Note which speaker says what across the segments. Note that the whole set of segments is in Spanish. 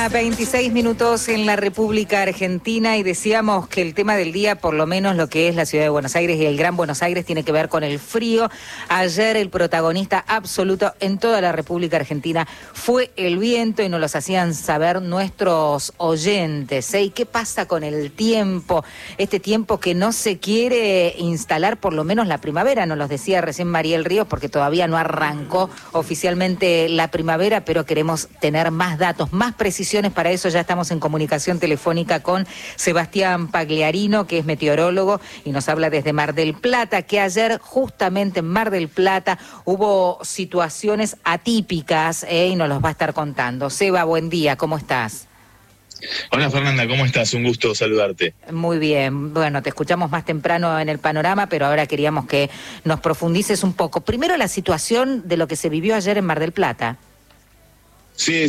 Speaker 1: A 26 minutos en la República Argentina y decíamos que el tema del día, por lo menos lo que es la ciudad de Buenos Aires y el Gran Buenos Aires, tiene que ver con el frío. Ayer el protagonista absoluto en toda la República Argentina fue el viento y nos los hacían saber nuestros oyentes. ¿Y qué pasa con el tiempo? Este tiempo que no se quiere instalar, por lo menos la primavera, nos los decía recién Mariel Ríos, porque todavía no arrancó oficialmente la primavera, pero queremos tener más datos, más precisiones. Para eso ya estamos en comunicación telefónica con Sebastián Pagliarino, que es meteorólogo y nos habla desde Mar del Plata, que ayer justamente en Mar del Plata hubo situaciones atípicas y nos los va a estar contando. Seba, buen día, ¿cómo estás?
Speaker 2: Hola Fernanda, ¿cómo estás? Un gusto saludarte.
Speaker 1: Muy bien, bueno, te escuchamos más temprano en el panorama, pero ahora queríamos que nos profundices un poco. Primero la situación de lo que se vivió ayer en Mar del Plata.
Speaker 2: Sí,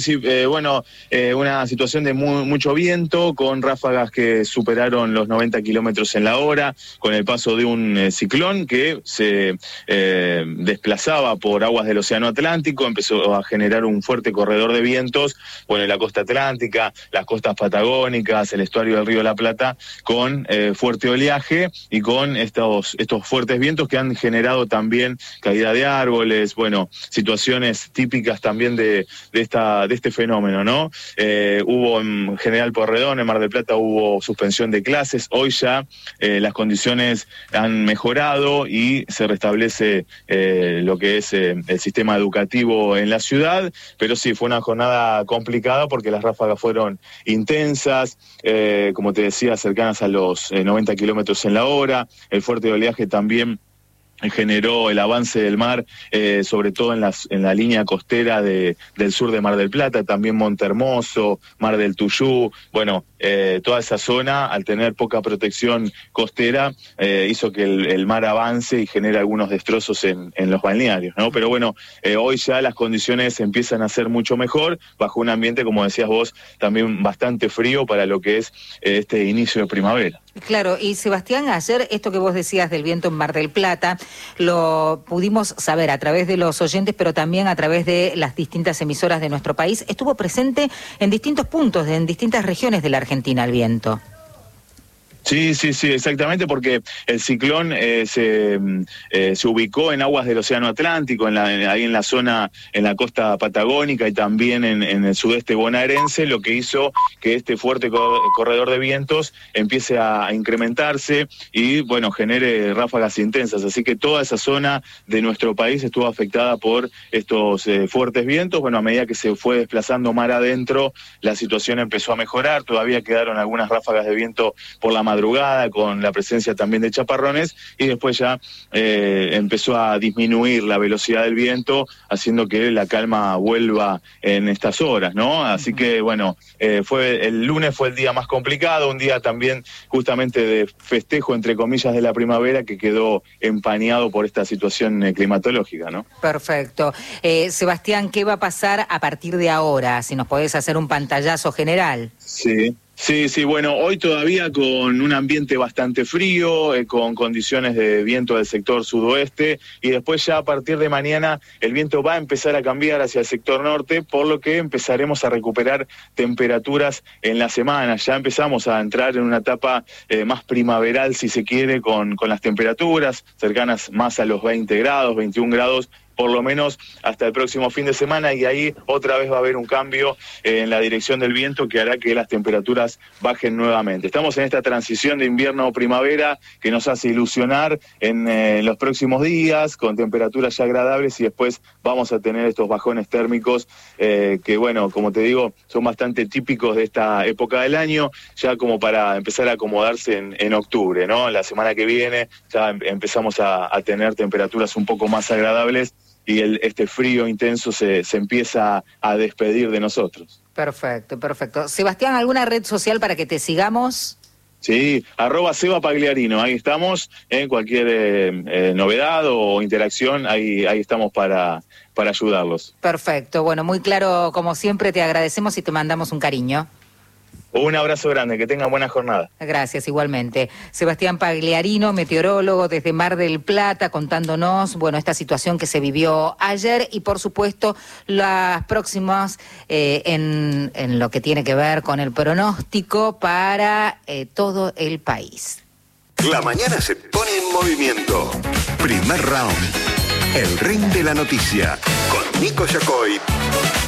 Speaker 2: una situación de mucho viento, con ráfagas que superaron los 90 kilómetros en la hora, con el paso de un ciclón que se desplazaba por aguas del Océano Atlántico, empezó a generar un fuerte corredor de vientos, en la costa atlántica, las costas patagónicas, el estuario del Río de la Plata, con fuerte oleaje y con estos fuertes vientos que han generado también caída de árboles, situaciones típicas también de este fenómeno, ¿no? Hubo en General Porredón, en Mar del Plata, hubo suspensión de clases. Hoy ya las condiciones han mejorado y se restablece lo que es el sistema educativo en la ciudad, pero sí, fue una jornada complicada porque las ráfagas fueron intensas, como te decía, cercanas a los 90 kilómetros en la hora. El fuerte oleaje también generó el avance del mar, sobre todo en la línea costera del sur de Mar del Plata, también Montehermoso, Mar del Tuyú, toda esa zona, al tener poca protección costera, hizo que el mar avance y genere algunos destrozos en los balnearios, ¿no? Pero hoy ya las condiciones empiezan a ser mucho mejor, bajo un ambiente, como decías vos, también bastante frío para lo que es este inicio de primavera.
Speaker 1: Claro, y Sebastián, ayer esto que vos decías del viento en Mar del Plata, lo pudimos saber a través de los oyentes, pero también a través de las distintas emisoras de nuestro país. Estuvo presente en distintos puntos, en distintas regiones de la Argentina, el viento.
Speaker 2: Sí, exactamente, porque el ciclón se ubicó en aguas del Océano Atlántico, ahí en la zona, en la costa patagónica y también en el sudeste bonaerense, lo que hizo que este fuerte corredor de vientos empiece a incrementarse y, genere ráfagas intensas. Así que toda esa zona de nuestro país estuvo afectada por estos fuertes vientos. A medida que se fue desplazando mar adentro, la situación empezó a mejorar. Todavía quedaron algunas ráfagas de viento por la madrugada, con la presencia también de chaparrones, y después ya empezó a disminuir la velocidad del viento, haciendo que la calma vuelva en estas horas, ¿no? Así que, el lunes fue el día más complicado, un día también justamente de festejo, entre comillas, de la primavera, que quedó empañado por esta situación climatológica, ¿no?
Speaker 1: Perfecto. Sebastián, ¿qué va a pasar a partir de ahora? Si nos podés hacer un pantallazo general.
Speaker 2: Sí, hoy todavía con un ambiente bastante frío, con condiciones de viento del sector sudoeste, y después ya a partir de mañana el viento va a empezar a cambiar hacia el sector norte, por lo que empezaremos a recuperar temperaturas en la semana. Ya empezamos a entrar en una etapa más primaveral, si se quiere, con las temperaturas cercanas más a los 20 grados, 21 grados, por lo menos hasta el próximo fin de semana, y ahí otra vez va a haber un cambio en la dirección del viento que hará que las temperaturas bajen nuevamente. Estamos en esta transición de invierno-primavera que nos hace ilusionar en los próximos días, con temperaturas ya agradables, y después vamos a tener estos bajones térmicos que, como te digo, son bastante típicos de esta época del año, ya como para empezar a acomodarse en octubre, ¿no? La semana que viene ya empezamos a tener temperaturas un poco más agradables, y este frío intenso se empieza a despedir de nosotros.
Speaker 1: Perfecto. Sebastián, ¿alguna red social para que te sigamos?
Speaker 2: Sí, @Seba Pagliarino, ahí estamos, en cualquier novedad o interacción, ahí estamos para ayudarlos.
Speaker 1: Perfecto, muy claro como siempre, te agradecemos y te mandamos un cariño.
Speaker 2: Un abrazo grande, que tengan buena jornada.
Speaker 1: Gracias, igualmente. Sebastián Pagliarino, meteorólogo desde Mar del Plata, contándonos, bueno, esta situación que se vivió ayer y, por supuesto, las próximas en lo que tiene que ver con el pronóstico para todo el país.
Speaker 3: La mañana se pone en movimiento. Primer round. El ring de la noticia. Con Nico Yacoy.